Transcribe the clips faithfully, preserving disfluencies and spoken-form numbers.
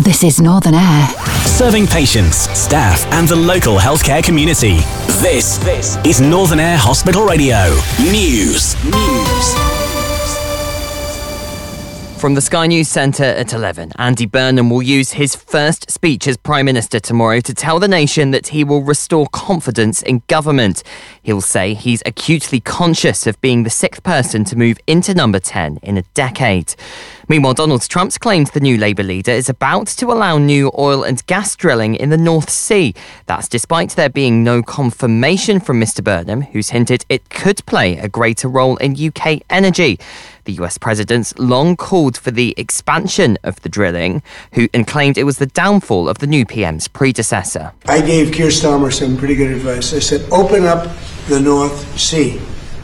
This is Northern Air. Serving patients, staff and the local healthcare community. This, this is Northern Air Hospital Radio. News. News. From the Sky News Centre at eleven, Andy Burnham will use his first speech as Prime Minister tomorrow to tell the nation that he will restore confidence in government. He'll say he's acutely conscious of being the sixth person to move into number ten in a decade. Meanwhile, Donald Trump's claimed the new Labour leader is about to allow new oil and gas drilling in the North Sea. That's despite there being no confirmation from Mr Burnham, who's hinted it could play a greater role in U K energy. The U S president's long called for the expansion of the drilling, who and claimed it was the downfall of the new P M's predecessor. I gave Keir Starmer some pretty good advice. I said, open up the North Sea.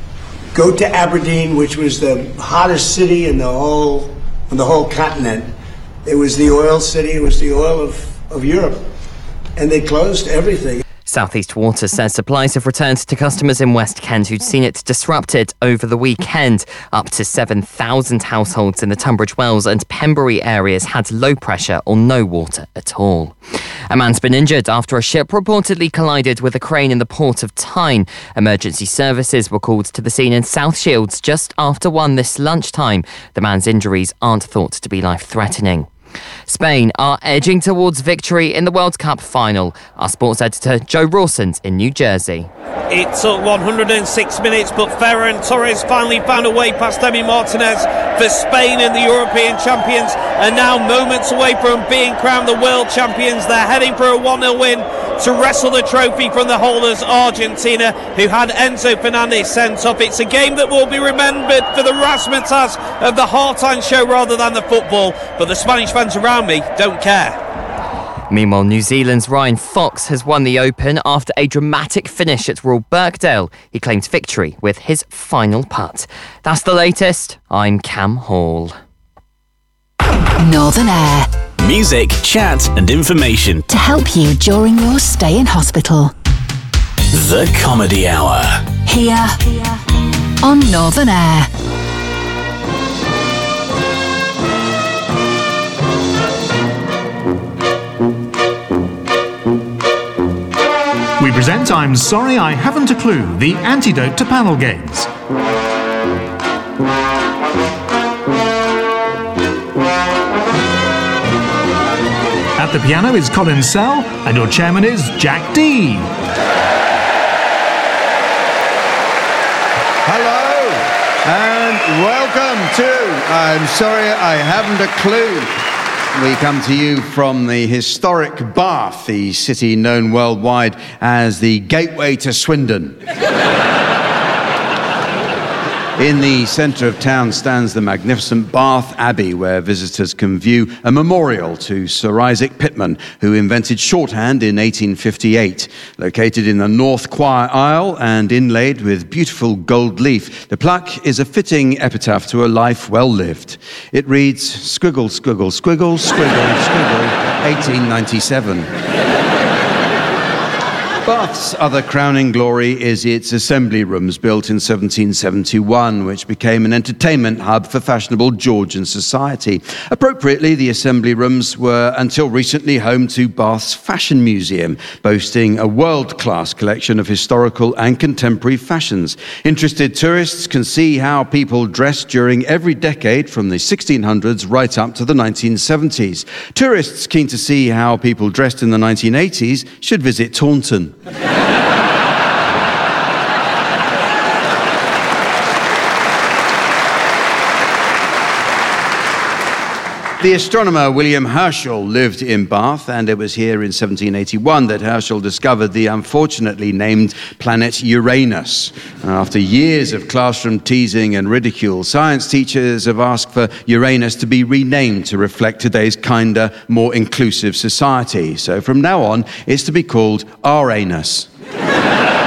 Go to Aberdeen, which was the hottest city in the whole on the whole continent. It was the oil city. It was the oil of, of Europe. And they closed everything. South East Water says supplies have returned to customers in West Kent who'd seen it disrupted over the weekend. Up to seven thousand households in the Tunbridge Wells and Pembury areas had low pressure or no water at all. A man's been injured after a ship reportedly collided with a crane in the port of Tyne. Emergency services were called to the scene in South Shields just after one this lunchtime. The man's injuries aren't thought to be life-threatening. Spain are edging towards victory in the World Cup final. Our sports editor Joe Rawson's in New Jersey. It took one hundred six minutes, but Ferran Torres finally found a way past Emi Martinez for Spain and the European champions, and now moments away from being crowned the world champions. They're heading for a one nil win to wrestle the trophy from the holders Argentina, who had Enzo Fernandez sent off. It's a game that will be remembered for the razzmatazz of the halftime show rather than the football, but the Spanish fans around me don't care. Meanwhile, New Zealand's Ryan Fox has won the Open after a dramatic finish at Royal Birkdale. He claims victory with his final putt. That's the latest. I'm Cam Hall. Northern Air. Music, chat and information to help you during your stay in hospital. The Comedy Hour. Here on Northern Air. We present I'm Sorry I Haven't a Clue, the antidote to panel games. At the piano is Colin Sell, and your chairman is Jack D. Hello, and welcome to I'm Sorry I Haven't a Clue. We come to you from the historic Bath, the city known worldwide as the gateway to Swindon. In the centre of town stands the magnificent Bath Abbey, where visitors can view a memorial to Sir Isaac Pitman, who invented shorthand in eighteen fifty-eight. Located in the North Choir Aisle and inlaid with beautiful gold leaf, the plaque is a fitting epitaph to a life well lived. It reads, squiggle, squiggle, squiggle, squiggle, squiggle, eighteen ninety-seven. Bath's other crowning glory is its assembly rooms, built in seventeen seventy-one, which became an entertainment hub for fashionable Georgian society. Appropriately, the assembly rooms were until recently home to Bath's Fashion Museum, boasting a world-class collection of historical and contemporary fashions. Interested tourists can see how people dressed during every decade from the sixteen hundreds right up to the nineteen seventies. Tourists keen to see how people dressed in the nineteen eighties should visit Taunton. The astronomer William Herschel lived in Bath, and it was here in seventeen eighty-one that Herschel discovered the unfortunately named planet Uranus. After years of classroom teasing and ridicule, science teachers have asked for Uranus to be renamed to reflect today's kinder, more inclusive society. So from now on, it's to be called Our-anus.